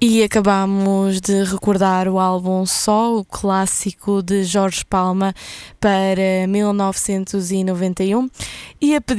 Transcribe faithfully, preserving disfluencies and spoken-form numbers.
E acabamos de recordar o álbum Só, o clássico de Jorge Palma para mil novecentos e noventa e um, e a pedir